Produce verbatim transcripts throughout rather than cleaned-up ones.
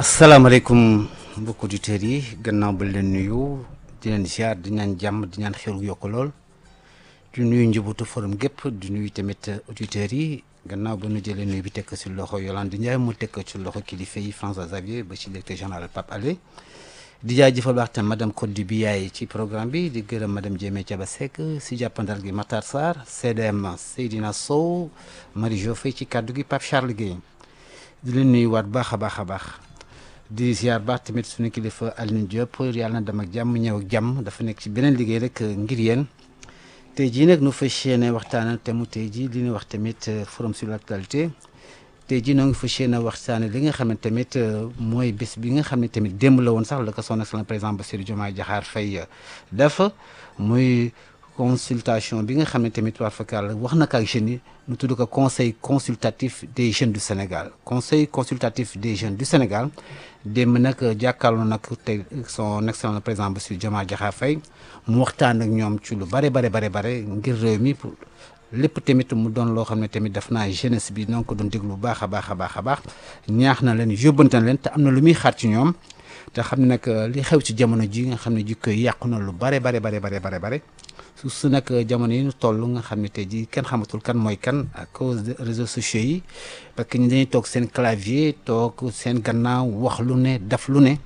asalaamaaleykum mbokki auditeurs yi gannaaw ba leen nuyu di leen ziar di ñaan jàmm di ñaan xew yokk lool di nuyu njabootu forum gépp di nuyu tamit auditeurs yi gannaaw ba nu jëlee nuyu bi tekk ci loxo Yolande Ndiaye mu tekk ci loxo kilifa yi François Xavier ba ci directeur général Pape Alé di jaajëfal baax tam madame Codé bi yaay ci programme bi di gërëm madame Diémé Thiaba Seck si jàppandal gi Matar Sarr C D M Seydina Sow Marie Jo Faye ci kàddu gi Pape Charles Guèye di leen nuyuwaat baax a baax a baax di ziar baax tamit suñu kilifa Aline Diop yàlla na dem ak jàmm ñëw ak jàmm dafa nekk ci beneen liggéey rek ngir yéen tey jii nag nu fas yéene waxtaan te mu tey jii li ñuy wax tamit forum sur l'actualité tey jii noo ngi fas yéene waxtaane li nga xam ne tamit mooy bés bi nga xam ne tamit démb la woon sax la ko son excellence président Bassirou Diomaye Diakhar Faye dafa muy consultation bi nga xam ne tamit waa fakal wax na ko ak jeunes yi ñu tudd ko conseil consultatif des jeunes du Sénégal conseil consultatif des jeunes du Sénégal démb nag jàkkaarloo nag tey son excellence président Bassirou Diomaye Diakhar Faye mu waxtaan ak ñoom ci lu bare bare bare bare ngir réew mi pour lépp tamit mu doon loo xam ne tamit daf naa jeunesse bi donc doon déglu bu baax a baax a baax a baax ñaax na leen yóbbante na leen te am na lu muy xaar ci ñoom te xam ne nag li xew ci jamono ji nga xam ne jikko yi yàqu na lu bare bare bare bare bare bare su su nag jamono yi ñu toll nga xam ne tey jii kenn xamatul kan mooy kan à cause de réseaux sociaux yi parce que ñu dañuy toog seen clavier toog seen gannaaw wax lu ne def lu ne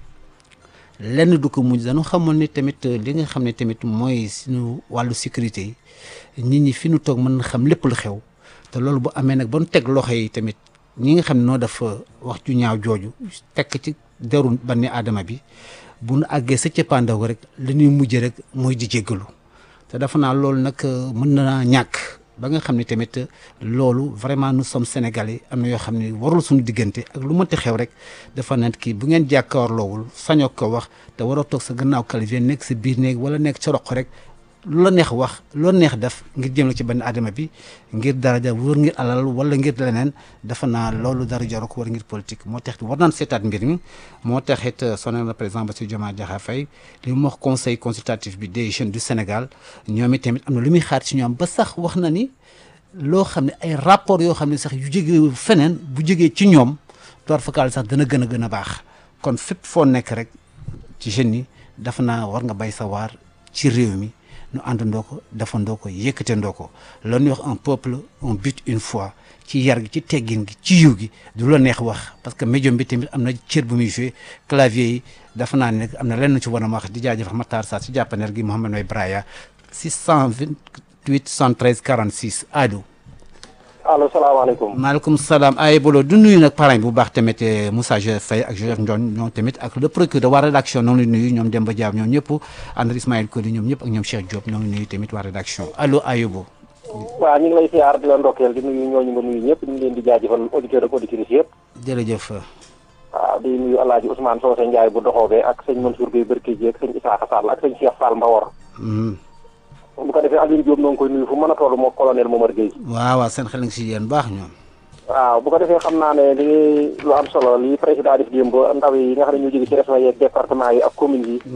lenn du ko mujj dañu xamoon ni tamit li nga xam ne tamit mooy suñu wàllu sécurité yi nit ñi fi ñu toog mën na xam lépp lu xew te loolu bu amee nag ba nu teg loxo yi tamit ñi nga xam ne noo dafa wax ju ñaaw jooju tekk ci deru banni aadama bi bu nu àggee sa cëppaandaw rek li ñuy mujj rek mooy di jéggalu te dafa naa loolu nag mën na ñàkk ba nga xam ne tamit loolu vraiment nous sommes sénégalais am na yoo xam ne warul suñu diggante ak lu mënti xew rek dafa nant kii bu ngeen jàkkaarloowul sañoo ko wax te waroo toog sa gannaaw clavier nekk sa biir néeg wala nekk sa roq rek lu la neex wax lu la neex def ngir jëm la ci benn aadama bi ngir daraja wër ngir alal wala ngir leneen dafa naa loolu dara jaru ko war ngir politique moo tax war naan seetaat mbir mi moo taxit sonal na président Bassirou Diomaye Diakhar Faye li mu wax conseil consultatif bi des jeunes du Sénégal ñoom i tamit am na lu muy xaar ci ñoom ba sax wax na ni loo xam ne ay rapport yoo xam ne sax yu jógee feneen bu jógee ci ñoom door fakal sax dana gën a gën a baax kon fépp foo nekk rek ci jeunes yi dafa naa war nga bay sa waar ci réew mi ñu àndandoo ko defandoo ko yëkkatandoo ko la ñuy wax un peuple un but une foi ci yar gi ci teggin gi ci yiw gi du la neex wax parce que médium bi tamit am na cër bu muy joué clavier yi dafa naa ne am na lenn ci war a wax di jaajëf Matar Sarr ci jàppaneel gi Mouhamed May Braya six cent vingt-huit cent treize quarante-six allo. allo salaamaaleykum. maaleykum salaam ay bolo du nuyu nag parrain bu baax tamit Moussa Faye ak Joseph Ndione ñoom tamit ak le procureur waa rédaction noonu la nuyu ñoom Demba Diaw ñoom ñëpp André Ismaël Kody ñoom ñëpp ak ñoom Cheikh Diop ñoo ngi nuyu tamit waa rédaction allo Ayobo. waaw ñu ngi lay siyaar di la ndokkeel di nuyu ñooñu nga nuyu ñëpp ñu ngi leen di jaajëfal auditeurs ak auditrices yëpp. jërëjëf. waaw di nuyu El Hadj Ousmane Socé Ndiaye bu doxoobee ak sëñ Mansour Gueye Berkéji ak sëñ Issakha Sall ak sëñ Cheikh Fall Mbawor. bu ko defee Alioune Diop noo ngi koy nuyu fu mën a toll moo colonel Momar Gueye. waaw waaw seen xel nga si yéen baax ñoom. waaw bu ko defee xam naa ne li lu am solo li président def démb ndaw yi nga xam ne ñu jóge ci régions yi département yi ak communes yi.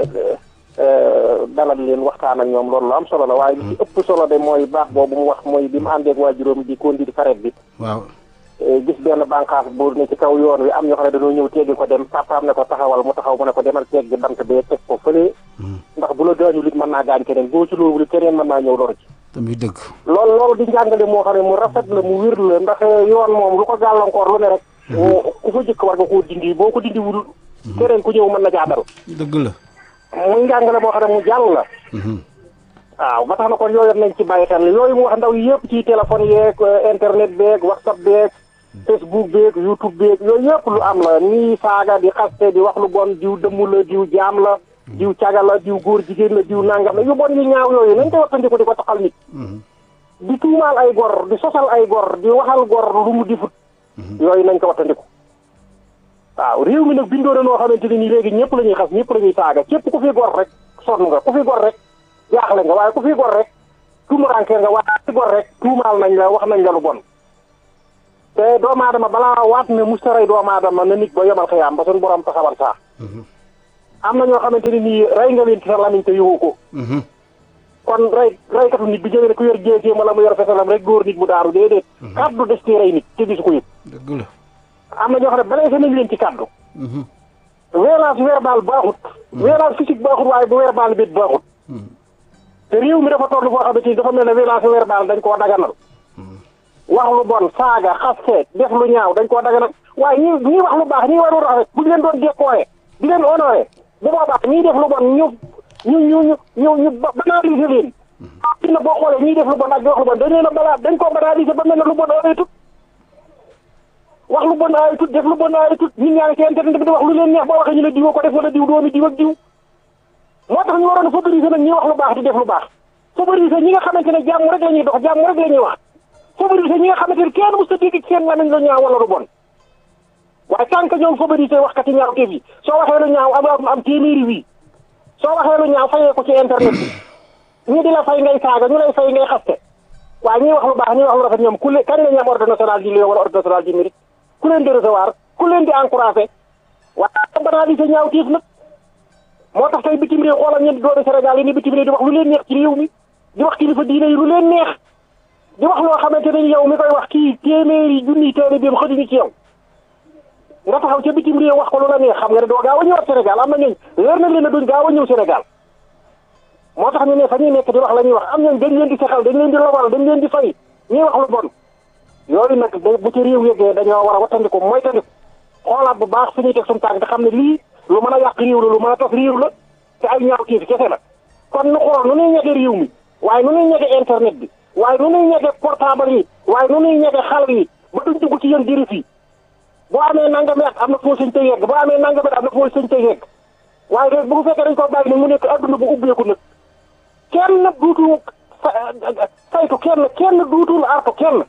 dalal leen waxtaan ak ñoom loolu lu am solo la waaye li ci ëpp solo de mooy baax boobu mu wax mooy bi mu àndeek waajuróom di conduire sareet bi. waaw. gis benn bànqaas bu ne ci kaw yoon wi am ñoo xam ne dañoo ñëw teggi ko dem papaam ne ko taxawal mu taxaw mu ne ko demal teggi bant bee teg ko fële. ndax bu la gaañu lit mën naa gaañ keneen boo ci loolu lit keneen mën naa ñëw lor ci. tamit dëgg. loolu loolu di njàngale moo xam ne mu rafet la mu wér la ndax yoon moom lu ko gàllankoor lu ne rek. ku fa jëkk war nga koo dindi boo ko dindi wul. keneen ku ñëw mën na jaadal. dëgg la. muy njàngale moo xam ne mu jàll la. waaw ba tax na kon yooyu nañ ci bàyyi xel yooyu mu wax ndaw yi yëpp ci téléphone yeeg internet beeg whatsapp beeg Facebook beeg YouTube beeg yooyu yëpp lu am la nii saaga di xaste di wax lu bon diw dëmm la diw jaam la diw caga la diw góor jigéen la diw nangam la yu bon yu ñaaw yooyu nañ koy wattandiku di ko taxal nit di tuumaal ay gor di sosal ay gor di waxal gor lu mu difut yooyu nañ ko wattandiku waaw réew mi nag bindoo na noo xamante ni nii léegi ñëpp la ñuy xas ñëpp la ñuy saaga képp ku fi gor rek sonn nga ku fi gor rek jaaxle nga waaye ku fi gor rek tuumaraanke nga waaye ku fi gor rek tuumaal nañ la wax nañ la lu bon te doomu aadama balaa waat ne mustaray doomu aadama na nit ba yomal xëyaam ba suñu borom taxawal saa am na ñoo xamante ni nii rey nga leen ci sa lamiñ te yowoo ko kon rey reykatu nit bi jógee ne ku yor jéeséem wala mu yor fetalam rek góor nit mu daaru déedéet kaddu des ci rey nit te gisu ko yëpp dëgg la am na ñoo xam ne blessé nañ leen ci kaddu violence verbale baaxut. violence physique baaxut waaye bu verbale bi baaxut. te réew mi dafa toll foo xamante ni dafa mel ne violence verbale dañ koo daganal. wax lu bon saaga xaste def lu ñaaw dañ koo daganal waaye ñi ñi wax lu baax ñi waru rafet bu ñu leen doon décoré di leen honoré bu boobaa ñiy def lu bon ñu ñu ñu ñu ñu ñu banaliser leen. ci na boo xoolee ñiy def lu bon ak di wax lu bon dañ leen a balaa dañ koo banaliser ba mel ne lu bon ayatut wax lu bon ayatut def lu bon ayatut ñun ñaa ngi ci internet bi di wax lu leen neex boo waxee ñu ne diw ko def wala diw doomi diw ak diw moo tax ñu waroon a favoriser nag ñi wax lu baax di def lu baax favoriser ñi nga xamante ne jàmm rek la ñuy dox jàmm rek la ñuy wax favoriser ñi nga xamante ne kenn mës a dégg ci seen lamiñ lu ñaaw wala lu bon waaye tant que ñoom favoriser waxkati ñaaw kéef yi soo waxee lu ñaaw am am téeméeri wii soo waxee lu ñaaw fayee ko ci internet bi ñu di la fay ngay saaga ñu lay fay ngay xaste waaye ñuy wax lu baax ñuy wax lu rafet ñoom ku leen kañ la ñu am ordre national du lion wala ordre national du mérite ku leen di recevoir ku leen di encouragé waaye banaliser ñaaw tiif nag moo tax tey bitim réew xoolal ñeenti doomi Sénégal yi ni bitim réew di wax lu leen neex ci réew mi di wax kilifa diine yi lu leen neex di wax loo xamante ne yow mi koy wax kii téeméeri junniy téere bi xëjuñu ci yow nga taxaw ca bitim réew wax ko lu la neex xam nga ne doo gaaw a ñëwaat Sénégal am na ñooñ leer na leen ne duñ gaaw a ñëw Sénégal moo tax ñu ne fa ñuy nekk di wax la ñuy wax am ñooñ dañ leen di sexal dañ leen di lobal dañ leen di fay ñuy wax lu bon yooyu nag bu ci réew yeggee dañoo war a wattandiku mooy tandiku xoolaat bu baax fu ñuy teg suñu tànk te xam ne lii lu mën a yàq réew la lu mën a tas réew la te ay ñaaw kii fi kese la kon nu xool nu ñuy ñege réew mi waaye nu ñuy ñege internet bi waaye nu ñuy ñege portable yi waaye nu ñuy ñege xale yi ba duñ dugg ci yéen dérif yi boo amee nangami at am na foo sëñ te yegg boo amee nangami at am na foo sëñ te yegg waaye rek bu fekkee dañ ko bàyyi nag mu nekk adduna bu ubbeeku nag kenn duutul saytu kenn kenn duutul artu kenn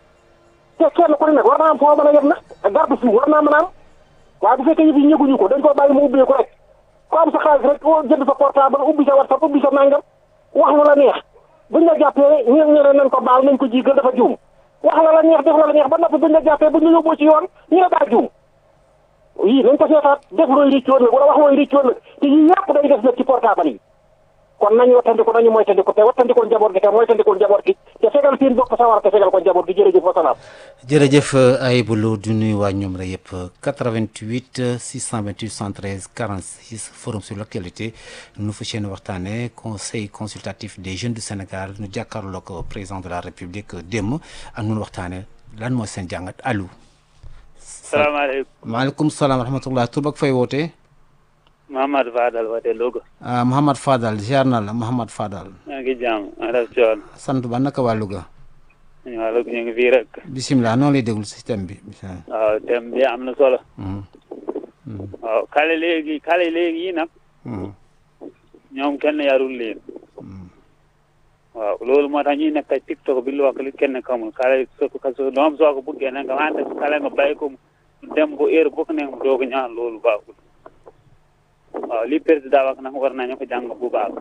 te kenn ku ne nag war naa am foo mën a yem nag garde fou war naa mën a am waaye bu fekkee yëf yi ñëguñu ko dañ ko bàyyi mu ubbeeku rek ko am sa xaalis rek jënd sa portable ubbi sa WhatsApp ubbi sa nangam wax lu la neex buñ la jàppee ñu ñu ne nañ ko baal nañ ko jéggal dafa juum wax la la neex def la la neex ba noppi buñ la jàppee buñ la yóbboo ci yoon ñu ne daa juum yii nañ ko seetaat def looy riccoon nag wala wax looy riccoon nag te yii yëpp day def nag ci portable yi kon nañu wattandiku nañu moytandiku te wattandikul njaboot gi te moytandikul njaboot gi te fegal seen bopp sawar te fegal ko njaboot gi jërëjëf wasalaam. jërëjëf Ayibou Lo du nuyu waa ñoom rek yëpp quatre-vingt-huit six cent vingt-huit cent treize quarante-six forum sur l'actualité nu fa seen waxtaane conseil consultatif des jeunes du Sénégal nu jàkkaarloo ko président de la République démb ak nu waxtaane lan mooy seen jàngat allo. salaamaaleykum. maaleykum salaam wa rahmatullah tur ak fay wootee. Mouhamad Fadal woote Louga. ah Mouhamad Fadal ziar na la Mouhamad Fadal. maa ngi jàmm maa def coon. sant ba naka waa Louga. waa Louga ñu ngi fii rek. bisimilah noonu lay déglu système bi. waaw thème bi am na solo. waaw xale léegi xale léegi yi nag. ñoom kenn yarul leen. waaw loolu moo tax ñuy nekk ay TikTok bi lu wax li kenn xamul xale soo ko soo doom soo ko buggee nag nga ànd ak xale nga bàyyi ko mu dem bu heure bokk ne mu doog a ñaan loolu baaxul. waaw li président wax nag war nañu ko jàng bu baax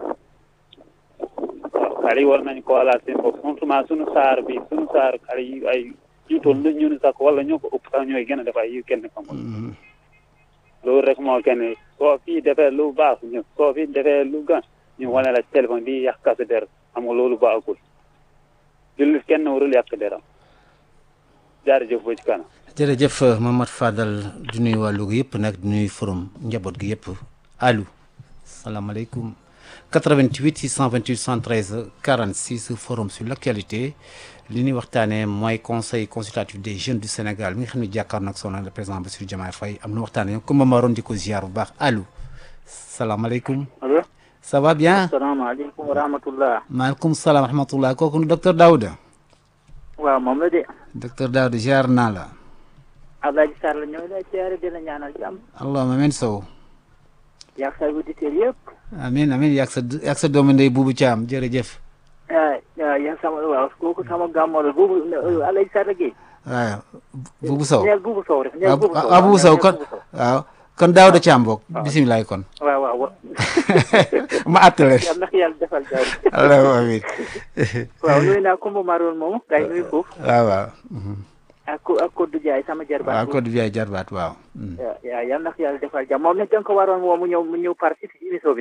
waaw xale yi war nañu ko walaat seen bopp surtout sunu saar bi sunu saar xale yi ay ñu toll lu ñu sax wala ñoo ko ëpp sax ñooy gën a def ay yu kenn xamul loolu rek moo kenn soo fii defee lu baax ñu soo fii defee lu gan ñu wane la téléphone di yàq sa der xam nga loolu baaxul jullit kenn warul yàq deram jaarëjëf ba ci kanam. jërëjëf Mamadou Fadal du nuyu waa Louga yëpp nag du nuyu forum njaboot gi yëpp. allo salaamaaleykum quatre-vingt-huit six cent vingt-huit cent treize quarante-six forum sur l'actualité li ñuy waxtaanee mooy conseil consultatif des jeunes du Sénégal mi nga xam ne jàkkaarloo nag sonal le président Bassirou Diomaye Faye am na waxtaanee comme ma waroon di ko ziar bu baax allo salaamaaleykum. allo. ça va bien. asalaamaaleykum wa rahmatullah. maaleykum salaam wa rahmatullah kooku docteur Daouda. waaw moom la de. docteur Daouda ziar naa la. Abdoulaye Sarr la ñëw lay ziare di la ñaanal jàmm. allahumma amiin sow. yaa sa auditeurs yëpp. amiin amiin yaa sa yaa sa doomu ndey Boubou Thiam jërëjëf. ah yaa sama waaw kooku sama gàmmo la Boubou Alaaji Sarr Gueye. waaw Boubou Sow. neel Boubou Sow rek neel Boubou Sow. ah Boubou Sow kon waaw kon Daouda Thiam boog. bisimilah kon. waaw waaw. ma àttale. yal na yàlla defal jaww ji. allahumma amiin. waaw nuyu naa Koumba Maroon moomu kay nuyu foofu. waaw waaw. ak ak Kodou Ndiaye sama jarbaat. waaw Kodou Ndiaye jarbaat waaw. waaw yal na yàlla defal jàmm moom nag da nga ko waroon woo mu ñëw mu ñëw participer ci émission bi.